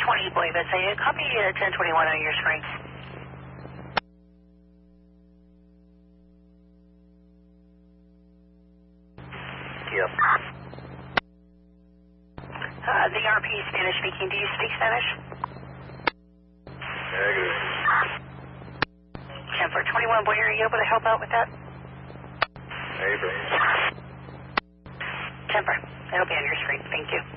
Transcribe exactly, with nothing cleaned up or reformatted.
twenty, believe it. So you copy uh, ten twenty-one on your screen. Yep. Uh, the R P Spanish speaking. Do you speak Spanish? Negative. ten four twenty-one, boy, are you able to help out with that? Abrams. ten four, it'll be on your screen. Thank you.